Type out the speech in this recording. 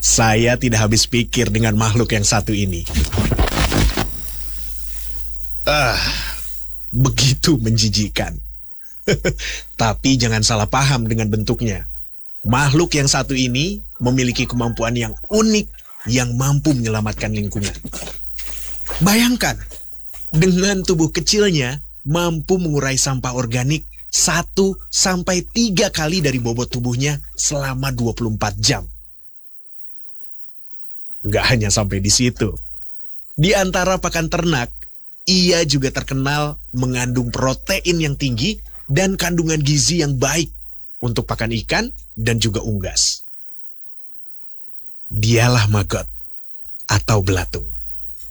Saya tidak habis pikir dengan makhluk yang satu ini. Begitu menjijikkan. Tapi jangan salah paham dengan bentuknya. Makhluk yang satu ini memiliki kemampuan yang unik yang mampu menyelamatkan lingkungan. Bayangkan, dengan tubuh kecilnya mampu mengurai sampah organik 1-3 kali dari bobot tubuhnya selama 24 jam. Nggak hanya sampai di situ. Di antara pakan ternak, ia juga terkenal mengandung protein yang tinggi dan kandungan gizi yang baik untuk pakan ikan dan juga unggas. Dialah maggot atau belatung.